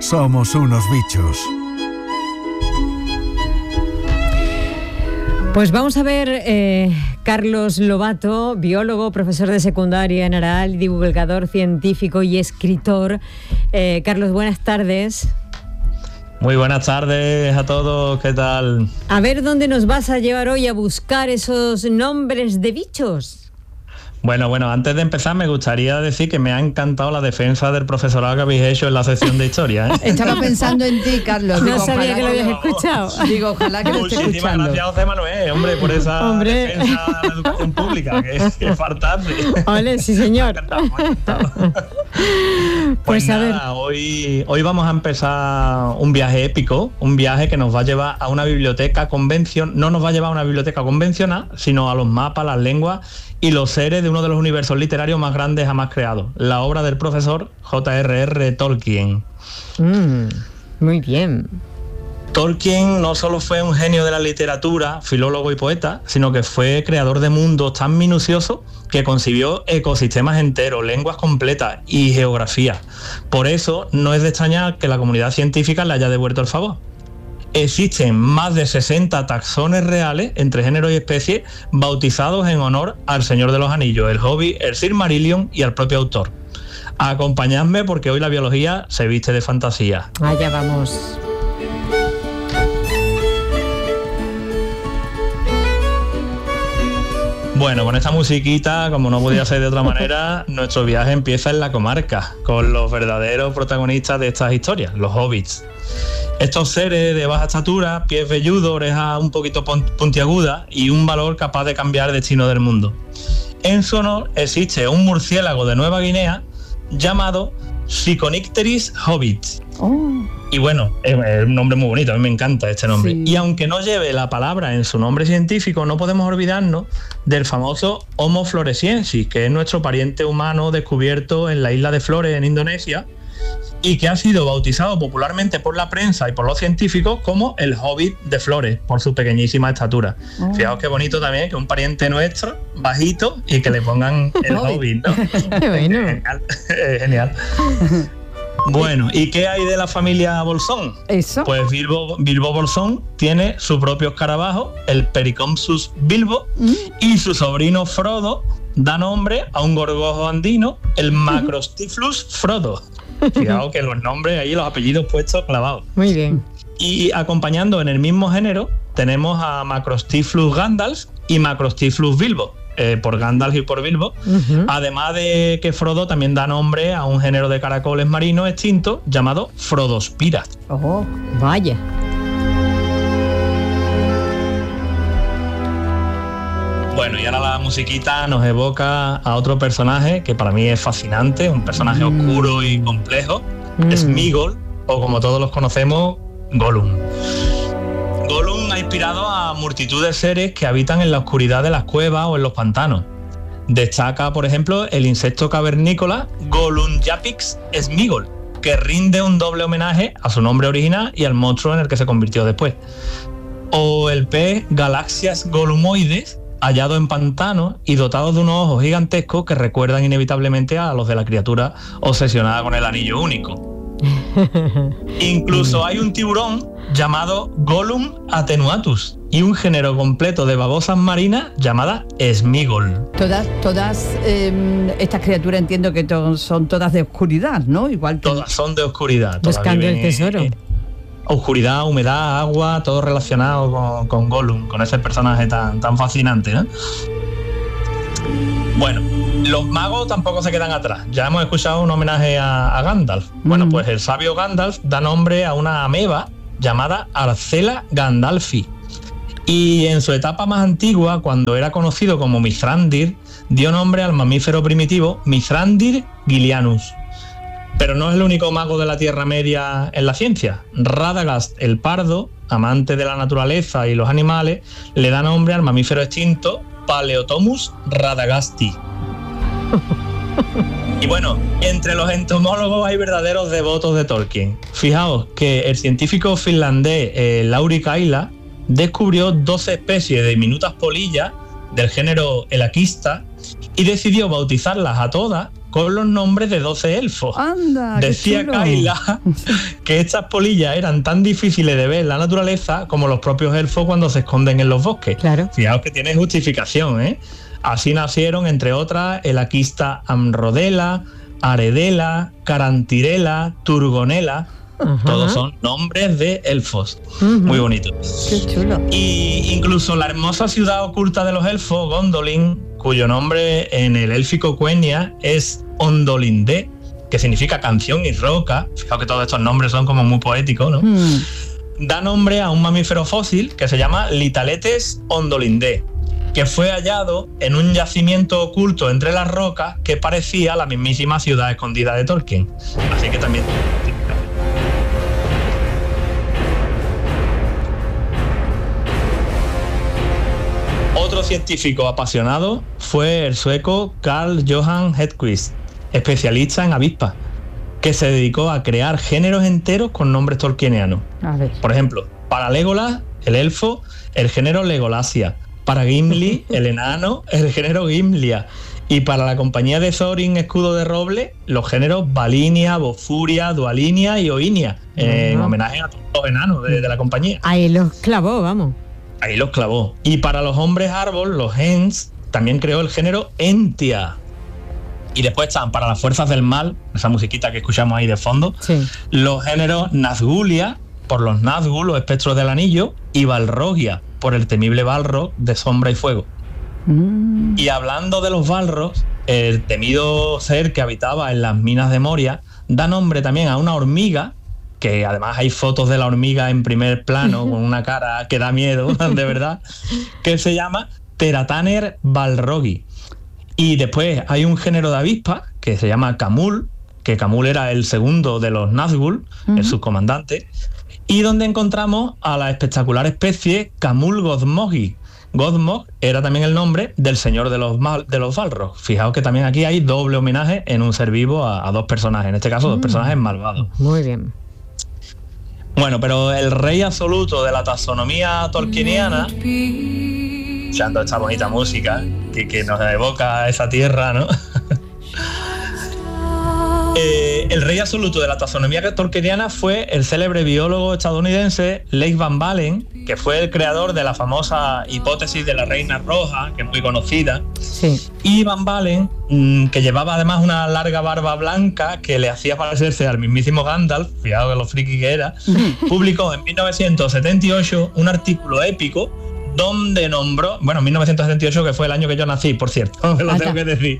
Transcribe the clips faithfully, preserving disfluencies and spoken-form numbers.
somos unos bichos. Pues vamos a ver, eh, Carlos Lobato, biólogo, profesor de secundaria en Aral, divulgador científico y escritor. Eh, Carlos, buenas tardes. Muy buenas tardes a todos, ¿qué tal? A ver dónde nos vas a llevar hoy a buscar esos nombres de bichos. Bueno, bueno, antes de empezar me gustaría decir que me ha encantado la defensa del profesorado que habéis hecho en la sección de historia, ¿eh? Estaba pensando en ti, Carlos. No Digo, sabía que lo habías no. escuchado. Digo, ojalá que lo esté Muchísimas escuchando. gracias, José Manuel, hombre, por esa Hombre. defensa de la educación pública, que es, que es faltarle. Ole, sí señor. Me ha encantado, me ha encantado. Pues, Pues a ver. nada, hoy, hoy vamos a empezar un viaje épico, un viaje que nos va a llevar a una biblioteca convencional, no nos va a llevar a una biblioteca convencional, sino a los mapas, las lenguas y los seres de uno de los universos literarios más grandes jamás creados, la obra del profesor J R R Tolkien. Mm, muy bien. Tolkien no solo fue un genio de la literatura, filólogo y poeta, sino que fue creador de mundos tan minuciosos que concibió ecosistemas enteros, lenguas completas y geografía. Por eso no es de extrañar que la comunidad científica le haya devuelto el favor. Existen más de sesenta taxones reales entre géneros y especies bautizados en honor al Señor de los Anillos, el Hobbit, el Silmarillion y al propio autor. Acompañadme porque hoy la biología se viste de fantasía. Allá vamos. Bueno, con esta musiquita, como no podía ser de otra manera, nuestro viaje empieza en la comarca, con los verdaderos protagonistas de estas historias, los hobbits. Estos seres de baja estatura, pies velludos, orejas un poquito puntiagudas y un valor capaz de cambiar el destino del mundo. En su honor existe un murciélago de Nueva Guinea llamado Psychonycteris hobbits. Oh. Y bueno, es un nombre muy bonito, a mí me encanta este nombre. Sí. Y aunque no lleve la palabra en su nombre científico, no podemos olvidarnos del famoso Homo floresiensis, que es nuestro pariente humano descubierto en la isla de Flores, en Indonesia, y que ha sido bautizado popularmente por la prensa y por los científicos como el Hobbit de Flores, por su pequeñísima estatura. Oh. Fijaos qué bonito también que un pariente nuestro, bajito, y que le pongan el Hobbit, ¿no? Qué bueno. Genial. Genial. Bueno, ¿y qué hay de la familia Bolsón? Eso. Pues Bilbo, Bilbo Bolsón tiene su propio escarabajo, el Pericompsus bilbo, Mm. y su sobrino Frodo da nombre a un gorgojo andino, el Macrostiflus Frodo. Fijaos que los nombres ahí, los apellidos puestos clavados. Muy bien. Y acompañando en el mismo género tenemos a Macrostiflus Gandalf y Macrostiflus Bilbo, eh, por Gandalf y por Bilbo. Uh-huh. Además de que Frodo también da nombre a un género de caracoles marinos extinto llamado Frodospira. Oh, vaya. Bueno, y ahora la musiquita nos evoca a otro personaje que para mí es fascinante, un personaje Mm. oscuro y complejo, Mm. Sméagol, o como todos los conocemos, Gollum. Gollum ha inspirado a multitud de seres que habitan en la oscuridad de las cuevas o en los pantanos. Destaca, por ejemplo, el insecto cavernícola Gollumjapix Sméagol, que rinde un doble homenaje a su nombre original y al monstruo en el que se convirtió después. O el pez Galaxias golumoides, hallado en pantanos y dotado de unos ojos gigantescos que recuerdan inevitablemente a los de la criatura obsesionada con el anillo único. Incluso hay un tiburón llamado Gollum attenuatus y un género completo de babosas marinas llamada Sméagol. Todas, todas eh, estas criaturas entiendo que to- son todas de oscuridad, ¿no? Igual que Todas son de oscuridad. todas Buscando el viven en- tesoro. en oscuridad, humedad, agua, todo relacionado con, con Gollum, con ese personaje tan, tan fascinante, ¿no? Bueno, los magos tampoco se quedan atrás. Ya hemos escuchado un homenaje a, a Gandalf. Bueno, Mm. pues el sabio Gandalf da nombre a una ameba llamada Arcela gandalfi. Y en su etapa más antigua, cuando era conocido como Mithrandir, dio nombre al mamífero primitivo Mithrandir gilianus. Pero no es el único mago de la Tierra Media en la ciencia. Radagast el pardo, amante de la naturaleza y los animales, le da nombre al mamífero extinto Paleotomus radagasti. Y bueno, entre los entomólogos hay verdaderos devotos de Tolkien. Fijaos que el científico finlandés eh, Lauri Kaila descubrió doce especies de diminutas polillas del género Elaquista y decidió bautizarlas a todas con los nombres de doce elfos. Anda, decía Kayla que estas polillas eran tan difíciles de ver en la naturaleza como los propios elfos cuando se esconden en los bosques. Claro. Fijaos que tiene justificación, ¿eh? Así nacieron, entre otras, el Aquista Amrodela, Aredela, Carantirela, Turgonela. Ajá. Todos son nombres de elfos. Uh-huh. Muy bonitos. Qué chulo. Y incluso la hermosa ciudad oculta de los elfos, Gondolin, cuyo nombre en el élfico Quenya es Ondolindé, que significa canción y roca. Fijaos que todos estos nombres son como muy poéticos, ¿no? Mm. Da nombre a un mamífero fósil que se llama Litaletes ondolindé, que fue hallado en un yacimiento oculto entre las rocas que parecía la mismísima ciudad escondida de Tolkien. Así que también... Otro científico apasionado fue el sueco Carl Johan Hedquist, especialista en avispas, que se dedicó a crear géneros enteros con nombres tolkienianos. A ver. Por ejemplo, para Legolas, el elfo, el género Legolasia. Para Gimli, el enano, el género Gimlia. Y para la compañía de Thorin Escudo de Roble, los géneros Valinia, Bofuria, Dualinia y Oinia, uh-huh. en homenaje a todos los enanos de, de la compañía. Ahí los clavó, vamos. Ahí los clavó. Y para los hombres árbol, los Ents, también creó el género Entia. Y después están para las fuerzas del mal, esa musiquita que escuchamos ahí de fondo, sí. los géneros Nazgulia, por los Nazgûl, los espectros del anillo, y Balrogia, por el temible Balrog de sombra y fuego. Mm. Y hablando de los Balrogs, el temido ser que habitaba en las minas de Moria, da nombre también a una hormiga, que además hay fotos de la hormiga en primer plano, con una cara que da miedo, de verdad, que se llama Terataner balrogi. Y después hay un género de avispa que se llama Camul, que Camul era el segundo de los Nazgûl, uh-huh. el subcomandante, y donde encontramos a la espectacular especie Camul Godmogi. Godmog era también el nombre del señor de los, mal, de los Balrogs. Fijaos que también aquí hay doble homenaje en un ser vivo a, a dos personajes, en este caso dos mm. personajes malvados. Muy bien. Bueno, pero el rey absoluto de la taxonomía tolkieniana, escuchando esta bonita música que, que nos evoca esa tierra, ¿no? eh, el rey absoluto de la taxonomía tolkieniana fue el célebre biólogo estadounidense Leif Van Balen, que fue el creador de la famosa hipótesis de la reina roja, que es muy conocida. Sí. Y Van Balen, que llevaba además una larga barba blanca que le hacía parecerse al mismísimo Gandalf, fijaos que lo friki que era, publicó en mil novecientos setenta y ocho un artículo épico donde nombró, bueno, mil novecientos setenta y ocho, que fue el año que yo nací, por cierto, me lo tengo que decir,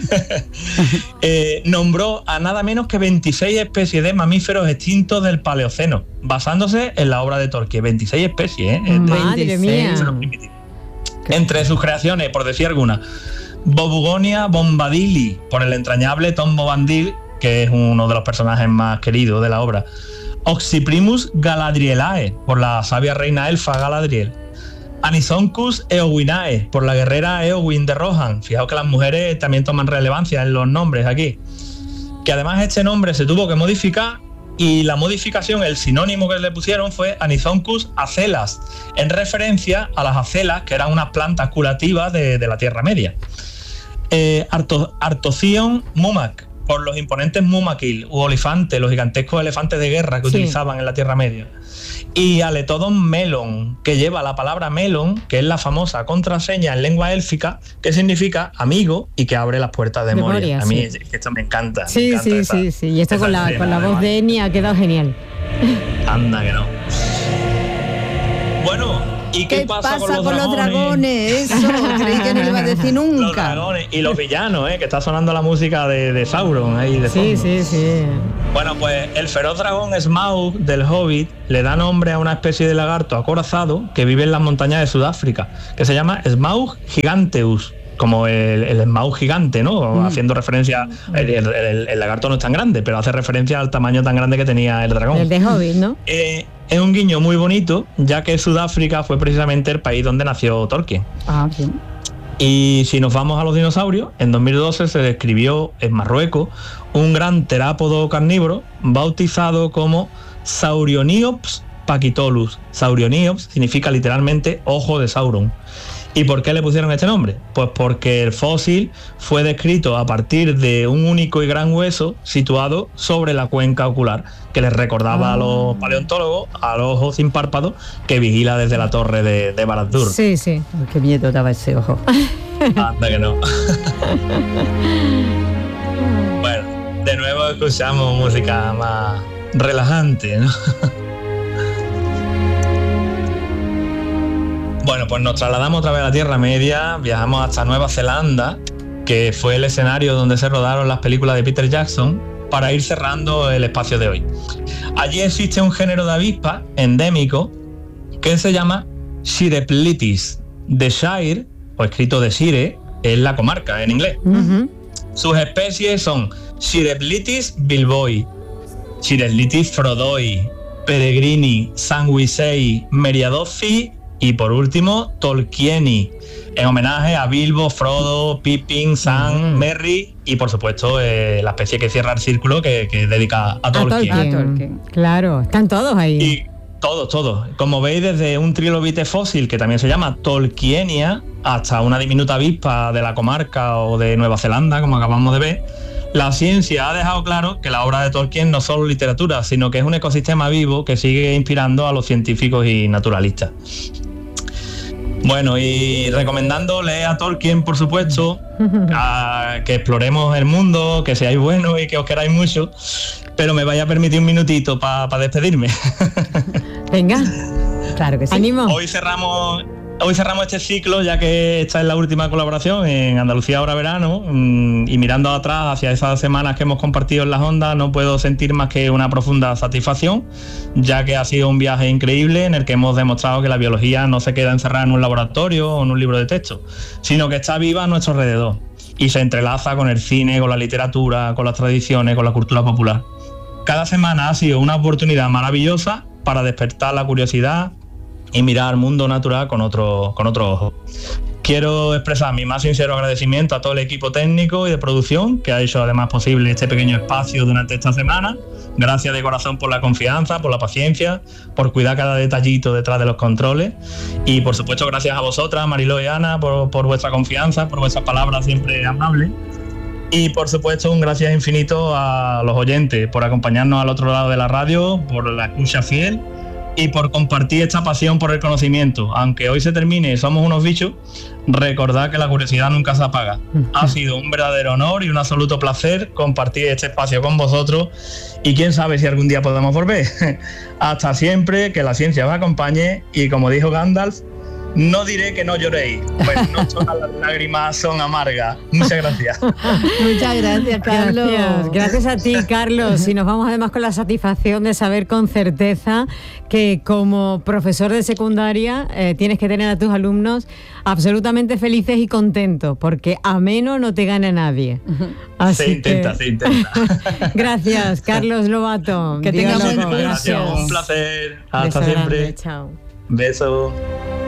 eh, nombró a nada menos que veintiséis especies de mamíferos extintos del Paleoceno, basándose en la obra de Tolkien. veintiséis especies, ¿eh? Madre mía. Entre sus creaciones, por decir alguna, Bobugonia bombadili, por el entrañable Tom Bombadil, que es uno de los personajes más queridos de la obra. Oxyprimus galadrielae, por la sabia reina elfa Galadriel. Anisoncus eowinae, por la guerrera Eowyn de Rohan. Fijaos que las mujeres también toman relevancia en los nombres aquí. Que además este nombre se tuvo que modificar, y la modificación, el sinónimo que le pusieron fue Anisoncus acelas, en referencia a las acelas, que eran unas plantas curativas de, de la Tierra Media. Eh, Arto, Artocion mumac, por los imponentes mumakil u olifantes, los gigantescos elefantes de guerra que sí. utilizaban en la Tierra Media. Y Aletodon melon, que lleva la palabra melon, que es la famosa contraseña en lengua élfica, que significa amigo y que abre las puertas de, de Moria. Moria. A mí sí. esto me encanta. Sí, me encanta sí, esa, sí, sí. Y esto con la, con la voz de Enya ha quedado genial. Anda que no. Bueno, ¿y qué, ¿Qué pasa, pasa con, los, con dragones? los dragones? Eso, creí que no lo iba a decir nunca. Los dragones y los villanos, ¿eh? Que está sonando la música de, de Sauron ahí de fondo. Sí, sí, sí. Bueno, pues el feroz dragón Smaug del Hobbit le da nombre a una especie de lagarto acorazado que vive en las montañas de Sudáfrica, que se llama Smaug giganteus, como el, el Smaug gigante, ¿no? Mm. Haciendo referencia, el, el, el, el lagarto no es tan grande, pero hace referencia al tamaño tan grande que tenía el dragón. El de Hobbit, ¿no? Eh, es un guiño muy bonito, ya que Sudáfrica fue precisamente el país donde nació Tolkien. Ah, bien. Y si nos vamos a los dinosaurios, en dos mil doce se describió en Marruecos un gran terápodo carnívoro bautizado como Saurioniops paquitolus. Saurioniops significa literalmente ojo de Sauron. ¿Y por qué le pusieron este nombre? Pues porque el fósil fue descrito a partir de un único y gran hueso situado sobre la cuenca ocular, que les recordaba ah. a los paleontólogos, al ojo sin párpado, que vigila desde la torre de, de Barad-dûr. Sí, sí. Oh, qué miedo daba ese ojo. Anda que no. Bueno, de nuevo escuchamos música más relajante, ¿no? Bueno, pues nos trasladamos otra vez a la Tierra Media, viajamos hasta Nueva Zelanda, que fue el escenario donde se rodaron las películas de Peter Jackson, para ir cerrando el espacio de hoy. Allí existe un género de avispa endémico que se llama Shireplitis. De Shire, o escrito de Shire, es la comarca en inglés. Uh-huh. Sus especies son Shireplitis bilboi, Shireplitis frodoi, peregrini, sanguisei, meriadofi y por último Tolkieni, en homenaje a Bilbo, Frodo, Pippin, Sam, mm. Merry y por supuesto eh, la especie que cierra el círculo que, que dedica a Tolkien. a Tolkien. Claro, están todos ahí. Y todos, todos. Como veis, desde un trilobite fósil que también se llama Tolkienia hasta una diminuta avispa de la comarca o de Nueva Zelanda, como acabamos de ver, la ciencia ha dejado claro que la obra de Tolkien no es solo literatura, sino que es un ecosistema vivo que sigue inspirando a los científicos y naturalistas. Bueno, y recomendando leer a Tolkien, por supuesto, a que exploremos el mundo, que seáis buenos y que os queráis mucho, pero me vaya a permitir un minutito para pa despedirme. Venga, claro que sí. Ánimo. Hoy cerramos... Hoy cerramos este ciclo, ya que esta es la última colaboración en Andalucía Ahora Verano, y mirando atrás hacia esas semanas que hemos compartido en las ondas, no puedo sentir más que una profunda satisfacción, ya que ha sido un viaje increíble en el que hemos demostrado que la biología no se queda encerrada en un laboratorio o en un libro de texto, sino que está viva a nuestro alrededor y se entrelaza con el cine, con la literatura, con las tradiciones, con la cultura popular. Cada semana ha sido una oportunidad maravillosa para despertar la curiosidad y mirar el mundo natural con otro, con otro ojo. Quiero expresar mi más sincero agradecimiento a todo el equipo técnico y de producción que ha hecho además posible este pequeño espacio durante esta semana. Gracias de corazón por la confianza, por la paciencia, por cuidar cada detallito detrás de los controles y por supuesto gracias a vosotras, Mariló y Ana, por, por vuestra confianza, por vuestras palabras siempre amables. Y por supuesto un gracias infinito a los oyentes por acompañarnos al otro lado de la radio, por la escucha fiel y por compartir esta pasión por el conocimiento. Aunque hoy se termine Somos unos bichos, recordad que la curiosidad nunca se apaga. Ha sido un verdadero honor y un absoluto placer compartir este espacio con vosotros y quién sabe si algún día podemos volver. Hasta siempre, que la ciencia os acompañe y como dijo Gandalf, no diré que no lloréis, pues no todas las lágrimas son amargas. Muchas gracias. Muchas gracias, Carlos. Gracias. Gracias a ti, Carlos. Y nos vamos además con la satisfacción de saber con certeza que como profesor de secundaria eh, tienes que tener a tus alumnos absolutamente felices y contentos, porque ameno no te gana nadie. Así se intenta, que... se intenta. Gracias, Carlos Lobato. Que tengas un, gracias. un placer. Hasta Beso siempre. Grande. Chao. Beso.